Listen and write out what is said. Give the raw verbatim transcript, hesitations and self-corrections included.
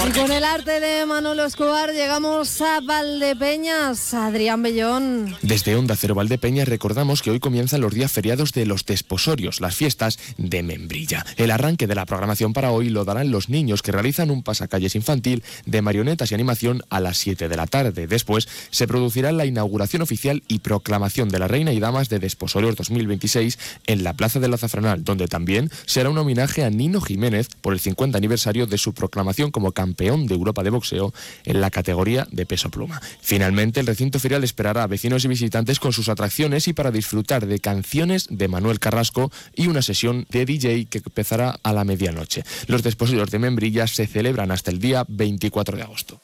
Y con el arte de Manolo Escobar llegamos a Valdepeñas. Adrián Bellón. Desde Onda Cero Valdepeñas recordamos que hoy comienzan los días feriados de los desposorios, las fiestas de Membrilla. El arranque de la programación para hoy lo darán los niños que realizan un pasacalles infantil de marionetas y animación a las siete de la tarde. Después se producirá la inauguración oficial y proclamación de la Reina y Damas de Desposorios dos mil veintiséis en la Plaza del Azafranal, donde también será un homenaje a Nino Jiménez por el cincuenta aniversario de su proclamación como campeón de Europa de boxeo en la categoría de peso pluma. Finalmente, el recinto ferial esperará a vecinos y visitantes con sus atracciones y para disfrutar de canciones de Manuel Carrasco y una sesión de D J que empezará a la medianoche. Los desposorios de Membrilla se celebran hasta el día veinticuatro de agosto.